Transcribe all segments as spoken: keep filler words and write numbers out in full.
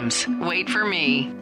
Rams. Wait for me.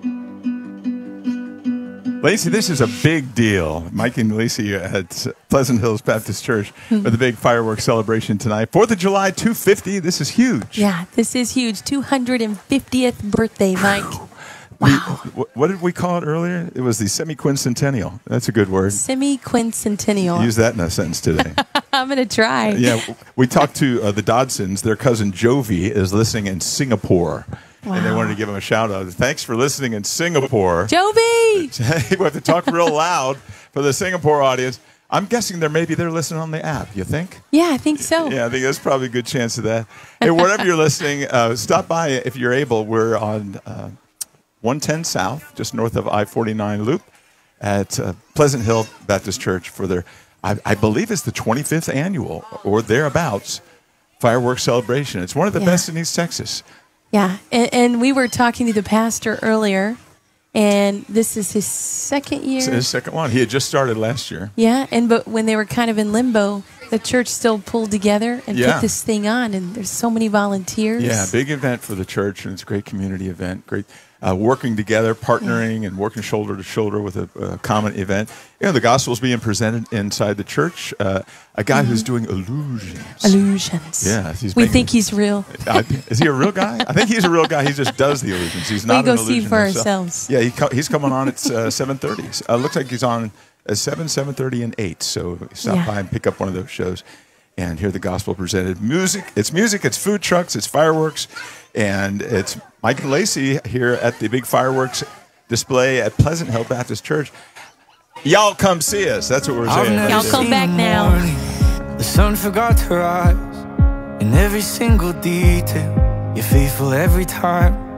Lacey, this is a big deal. Mike and Lacey at Pleasant Hills Baptist Church mm-hmm. with a big fireworks celebration tonight. fourth of July, two fifty. This is huge. Yeah, this is huge. two hundred fiftieth birthday, Mike. Wow. We, what did we call it earlier? It was the semi-quincentennial. That's a good word. Semi-quincentennial. Use that in a sentence today. I'm going to try. Yeah, we talked to uh, the Dodsons. Their cousin Jovi is listening in Singapore. Wow. And they wanted to give him a shout out. Thanks for listening in Singapore. Jovi! We have to talk real loud for the Singapore audience. I'm guessing they're maybe they're listening on the app. You think? Yeah, I think so. Yeah, I think there's probably a good chance of that. Hey, wherever you're listening, uh, stop by if you're able. We're on uh, one ten South, just north of I forty-nine Loop, at uh, Pleasant Hill Baptist Church for their, I, I believe it's the twenty-fifth annual or thereabouts fireworks celebration. It's one of the yeah. best in East Texas. Yeah, and, and we were talking to the pastor earlier, and this is his second year. It's his second one. He had just started last year. Yeah, and but when they were kind of in limbo, the church still pulled together and yeah. put this thing on, and there's so many volunteers. Yeah, big event for the church, and it's a great community event. Great uh, working together, partnering, yeah. and working shoulder to shoulder with a, a common event. You know, the gospel's being presented inside the church. Uh, a guy mm-hmm. who's doing illusions. Illusions. Yeah, he's we making, think he's real. I, is he a real guy? I think he's a real guy. He just does the illusions. He's not. We go an see for himself. ourselves. Yeah, he co- he's coming on at uh, seven thirty. Uh, looks like he's on at seven, seven thirty, and eight. So stop yeah. by and pick up one of those shows and hear the gospel presented. Music. It's music. It's food trucks. It's fireworks, and it's Mike and Lacey here at the big fireworks display at Pleasant Hill Baptist Church. Y'all come see us. That's what we're saying. Y'all come back now. The sun forgot to rise in every single detail. You're faithful every time.